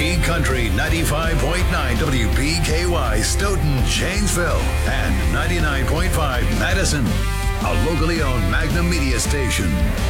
Big Country 95.9 WPKY Stoughton, Janesville, and 99.5 Madison. A locally owned Magnum Media station.